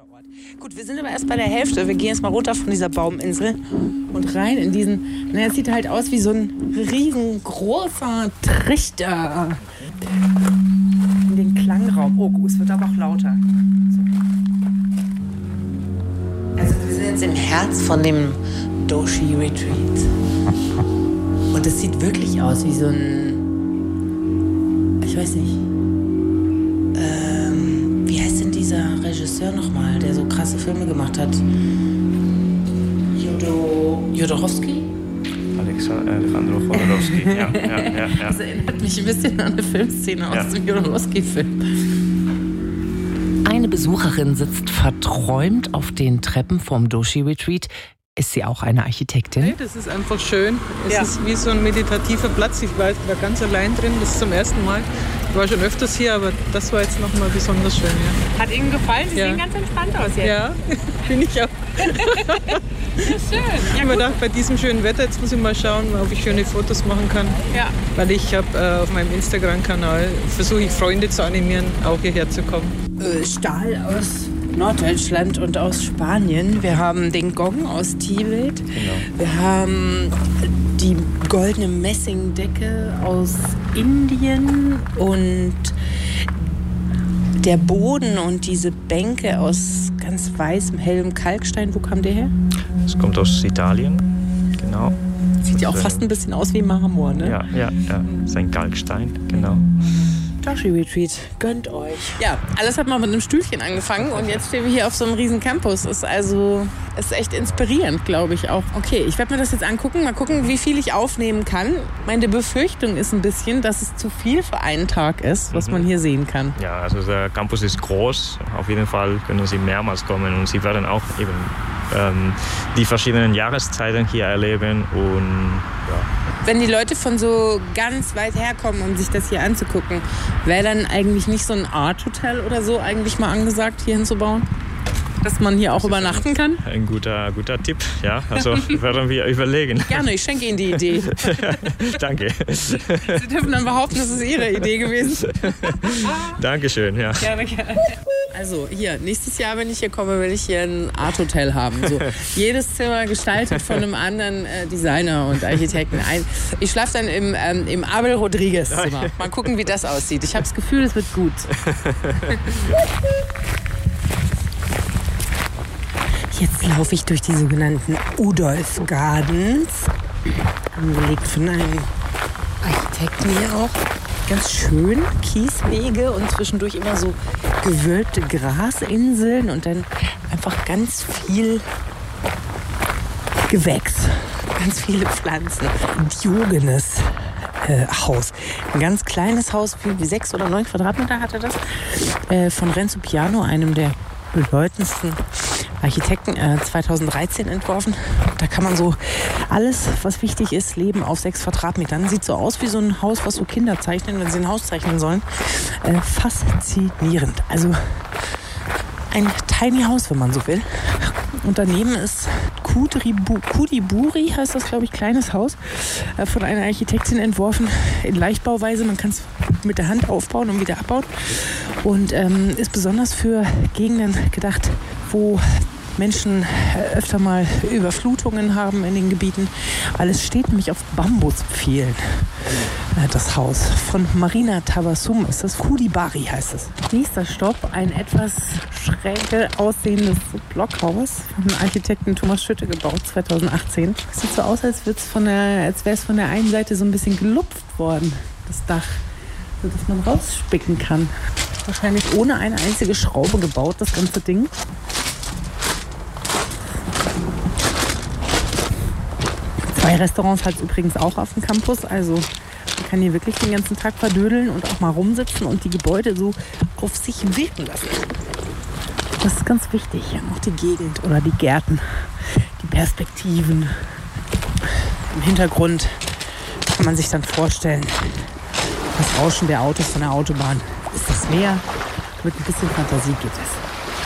Ort. Gut, wir sind aber erst bei der Hälfte. Wir gehen jetzt mal runter von dieser Bauminsel und rein in diesen... Na, es sieht halt aus wie so ein riesengroßer Trichter. In den Klangraum. Oh, es wird aber auch lauter. So. Also wir sind jetzt im Herz von dem Doshi Retreat. Und es sieht wirklich aus wie so ein... Ich weiß nicht... wie heißt denn dieser Regisseur nochmal, der so krasse Filme gemacht hat? Jodorowsky? Alejandro Jodorowsky, ja. Das erinnert mich ein bisschen an eine Filmszene aus dem Jodorowsky-Film. Eine Besucherin sitzt verträumt auf den Treppen vom Doshi Retreat. Ist sie auch eine Architektin? Nee, das ist einfach schön. Es ist wie so ein meditativer Platz. Ich war da ganz allein drin, das ist zum ersten Mal. Ich war schon öfters hier, aber das war jetzt nochmal besonders schön. Ja. Hat Ihnen gefallen? Sie sehen ganz entspannt aus jetzt. Ja, bin ich auch. Ja, schön. Ich habe mir gedacht, bei diesem schönen Wetter, jetzt muss ich mal schauen, ob ich schöne Fotos machen kann. Ja. Weil ich habe auf meinem Instagram-Kanal, versuche ich Freunde zu animieren, auch hierher zu kommen. Stahl aus Norddeutschland und aus Spanien. Wir haben den Gong aus Tibet. Genau. Wir haben die goldene Messingdecke aus Indien und der Boden und diese Bänke aus ganz weißem, hellem Kalkstein. Wo kam der her? Es kommt aus Italien, genau. Sieht ja auch fast ein bisschen aus wie Marmor, ne? Ja, das ist ein Kalkstein, genau. Doshi Retreat, gönnt euch. Ja, alles hat mal mit einem Stühlchen angefangen und jetzt stehen wir hier auf so einem riesen Campus. Ist echt inspirierend, glaube ich auch. Okay, ich werde mir das jetzt angucken, mal gucken, wie viel ich aufnehmen kann. Meine Befürchtung ist ein bisschen, dass es zu viel für einen Tag ist, was man hier sehen kann. Ja, also der Campus ist groß. Auf jeden Fall können Sie mehrmals kommen und Sie werden auch eben die verschiedenen Jahreszeiten hier erleben und ja. Wenn die Leute von so ganz weit herkommen, um sich das hier anzugucken, wäre dann eigentlich nicht so ein Art-Hotel oder so eigentlich mal angesagt, hier hinzubauen? Dass man hier auch übernachten kann? Ein guter Tipp, ja. Also werden wir überlegen. Gerne, ich schenke Ihnen die Idee. Danke. Sie dürfen dann behaupten, das ist Ihre Idee gewesen. Dankeschön, ja. Gerne. Also hier, nächstes Jahr, wenn ich hier komme, will ich hier ein Art-Hotel haben. So, jedes Zimmer gestaltet von einem anderen Designer und Architekten. Ich schlafe dann im Abel Rodriguez Zimmer. Mal gucken, wie das aussieht. Ich habe das Gefühl, es wird gut. Jetzt laufe ich durch die sogenannten Udolph Gardens, angelegt von einem Architekten hier auch. Ganz schön, Kieswege und zwischendurch immer so gewölbte Grasinseln und dann einfach ganz viel Gewächs, ganz viele Pflanzen. Diogenes Haus. Ein ganz kleines Haus, wie 6 oder 9 Quadratmeter hatte das, von Renzo Piano, einem der bedeutendsten Architekten, 2013 entworfen. Da kann man so alles, was wichtig ist, leben auf 6 Quadratmetern. Sieht so aus wie so ein Haus, was so Kinder zeichnen, wenn sie ein Haus zeichnen sollen. Faszinierend. Also ein Tiny House, wenn man so will. Und daneben ist Kudiburi, heißt das, glaube ich, kleines Haus, von einer Architektin entworfen in Leichtbauweise. Man kann es mit der Hand aufbauen und wieder abbauen. Und ist besonders für Gegenden gedacht, wo Menschen öfter mal Überflutungen haben in den Gebieten, weil es steht nämlich auf Bambuspfählen, das Haus. Von Marina Tabassum ist das, Kudibari heißt es. Nächster Stopp, ein etwas schräge aussehendes Blockhaus von Architekten Thomas Schütte gebaut, 2018. Es sieht so aus, als wäre es von der einen Seite so ein bisschen gelupft worden, das Dach, sodass man rausspicken kann. Wahrscheinlich ohne eine einzige Schraube gebaut, das ganze Ding. Zwei Restaurants hat es übrigens auch auf dem Campus, also man kann hier wirklich den ganzen Tag verdödeln und auch mal rumsitzen und die Gebäude so auf sich wirken lassen. Das ist ganz wichtig, auch die Gegend oder die Gärten, die Perspektiven. Im Hintergrund kann man sich dann vorstellen, das Rauschen der Autos von der Autobahn. Ist das Meer? Mit ein bisschen Fantasie geht es.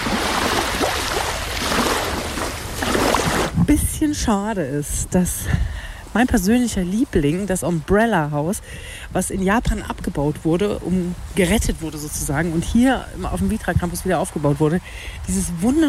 Bisschen schade ist, dass mein persönlicher Liebling, das Umbrella House, was in Japan abgebaut wurde, gerettet wurde sozusagen und hier auf dem Vitra Campus wieder aufgebaut wurde, dieses